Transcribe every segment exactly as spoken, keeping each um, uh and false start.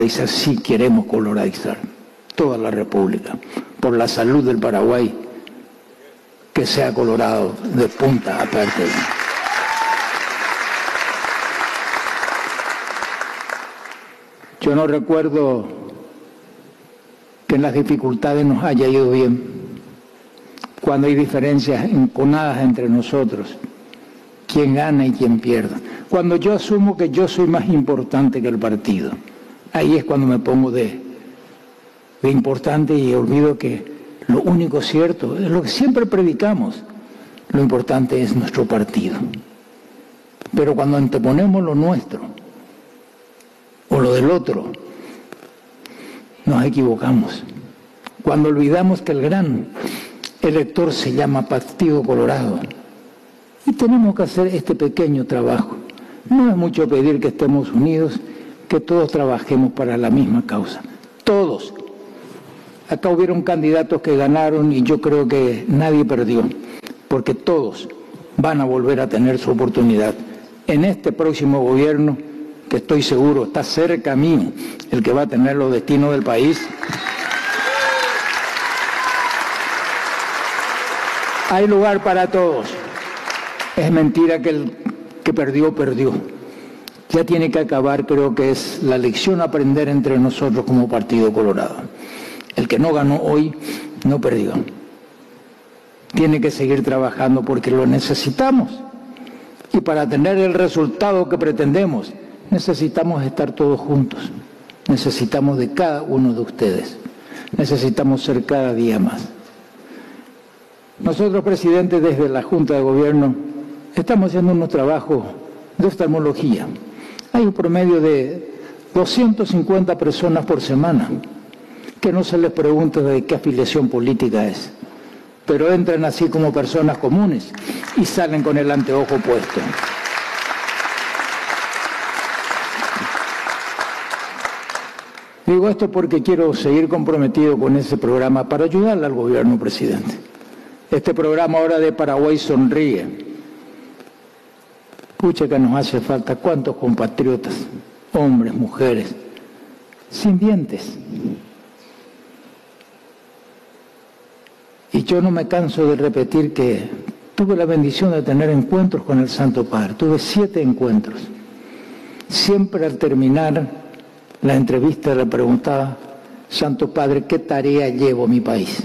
sí queremos colorizar toda la República, por la salud del Paraguay, que sea colorado de punta a parte. Yo no recuerdo que en las dificultades nos haya ido bien, cuando hay diferencias enconadas entre nosotros, quién gana y quién pierde. Cuando yo asumo que yo soy más importante que el partido, ahí es cuando me pongo de, de importante y olvido que lo único cierto es lo que siempre predicamos. Lo importante es nuestro partido. Pero cuando anteponemos lo nuestro o lo del otro, nos equivocamos. Cuando olvidamos que el gran elector se llama Partido Colorado. Y tenemos que hacer este pequeño trabajo. No es mucho pedir que estemos unidos, que todos trabajemos para la misma causa. Todos. Acá hubieron candidatos que ganaron y yo creo que nadie perdió, porque todos van a volver a tener su oportunidad. En este próximo gobierno, que estoy seguro está cerca mío, el que va a tener los destinos del país, hay lugar para todos. Es mentira que el que perdió, perdió. Ya tiene que acabar, creo que es la lección a aprender entre nosotros como Partido Colorado. El que no ganó hoy, no perdió. Tiene que seguir trabajando porque lo necesitamos. Y para tener el resultado que pretendemos, necesitamos estar todos juntos. Necesitamos de cada uno de ustedes. Necesitamos ser cada día más. Nosotros, presidente, desde la Junta de Gobierno, estamos haciendo unos trabajos de oftalmología. Hay un promedio de doscientas cincuenta personas por semana que no se les pregunta de qué afiliación política es, pero entran así como personas comunes y salen con el anteojo puesto. Digo esto porque quiero seguir comprometido con ese programa para ayudarle al gobierno, presidente. Este programa ahora de Paraguay Sonríe. Pucha que nos hace falta cuántos compatriotas, hombres, mujeres, sin dientes. Y yo no me canso de repetir que tuve la bendición de tener encuentros con el Santo Padre. Tuve siete encuentros. Siempre al terminar la entrevista le preguntaba, Santo Padre, ¿qué tarea llevo a mi país?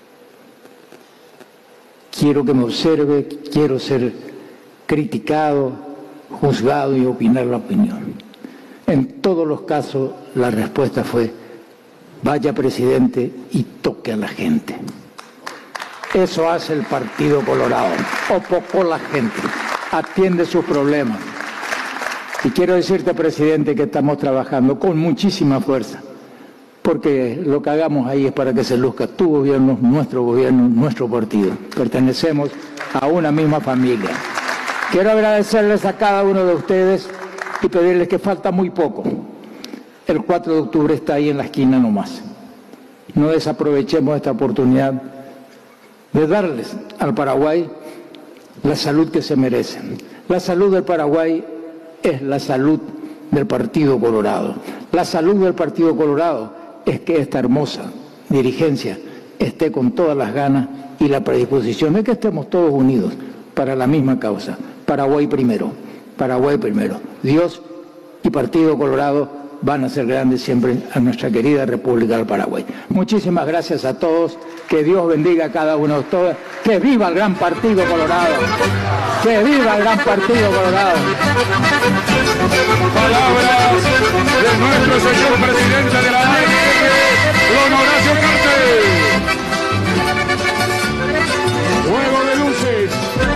Quiero que me observe, quiero ser criticado, juzgado y opinar la opinión. En todos los casos la respuesta fue, vaya presidente y toque a la gente. Eso hace el Partido Colorado, o poco la gente, atiende sus problemas. Y quiero decirte, presidente, que estamos trabajando con muchísima fuerza, porque lo que hagamos ahí es para que se luzca tu gobierno, nuestro gobierno, nuestro partido. Pertenecemos a una misma familia. Quiero agradecerles a cada uno de ustedes y pedirles que falta muy poco. El cuatro de octubre está ahí en la esquina nomás. No desaprovechemos esta oportunidad de darles al Paraguay la salud que se merecen. La salud del Paraguay es la salud del Partido Colorado. La salud del Partido Colorado es que esta hermosa dirigencia esté con todas las ganas y la predisposición de que estemos todos unidos para la misma causa. Paraguay primero, Paraguay primero. Dios y Partido Colorado van a ser grandes siempre a nuestra querida República del Paraguay. Muchísimas gracias a todos, que Dios bendiga a cada uno de ustedes, que viva el gran Partido Colorado, que viva el gran Partido Colorado. Palabras de nuestro señor presidente de la A N T, don Horacio Cartes. Juego de luces.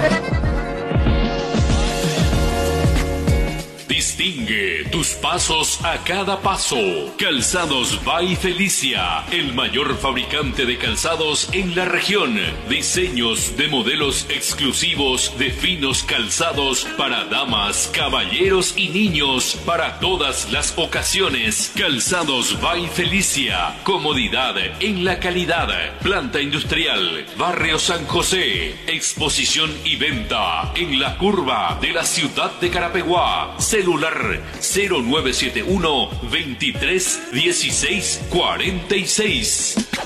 Distingue tus pasos a cada paso. Calzados by Felicia, el mayor fabricante de calzados en la región. Diseños de modelos exclusivos de finos calzados para damas, caballeros y niños para todas las ocasiones. Calzados by Felicia, comodidad en la calidad. Planta industrial, Barrio San José. Exposición y venta en la curva de la ciudad de Carapeguá. Celular cero nueve nueve siete uno, veintitrés dieciséis cuarenta y seis.